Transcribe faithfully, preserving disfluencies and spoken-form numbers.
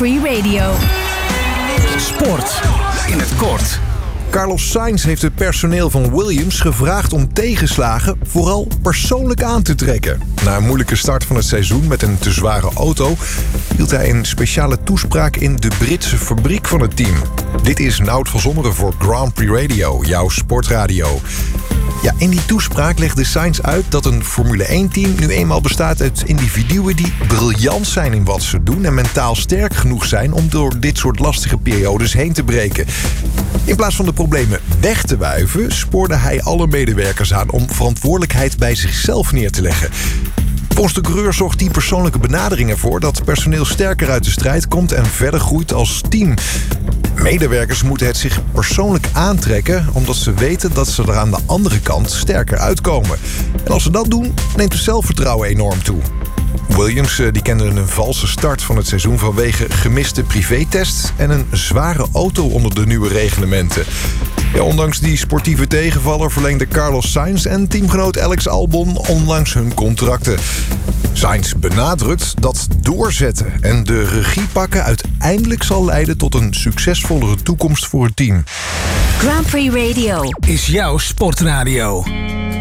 Prix Radio. Sport in het kort. Carlos Sainz heeft het personeel van Williams gevraagd om tegenslagen vooral persoonlijk aan te trekken. Na een moeilijke start van het seizoen met een te zware auto hield hij een speciale toespraak in de Britse fabriek van het team. Dit is Nout van Zomeren voor Grand Prix Radio, jouw sportradio. Ja, in die toespraak legde Sainz uit dat een Formule één-team nu eenmaal bestaat uit individuen die briljant zijn in wat ze doen en mentaal sterk genoeg zijn om door dit soort lastige periodes heen te breken. In plaats van de problemen weg te wuiven, spoorde hij alle medewerkers aan om verantwoordelijkheid bij zichzelf neer te leggen. Volgens de coureur zorgt die persoonlijke benadering ervoor dat personeel sterker uit de strijd komt en verder groeit als team. Medewerkers moeten het zich persoonlijk aantrekken, omdat ze weten dat ze er aan de andere kant sterker uitkomen. En als ze dat doen, neemt het zelfvertrouwen enorm toe. Williams die kende een valse start van het seizoen vanwege gemiste privétests en een zware auto onder de nieuwe reglementen. Ja, ondanks die sportieve tegenvaller verlengde Carlos Sainz en teamgenoot Alex Albon onlangs hun contracten. Sainz benadrukt dat doorzetten en de regie pakken uiteindelijk zal leiden tot een succesvollere toekomst voor het team. Grand Prix Radio Is jouw sportradio.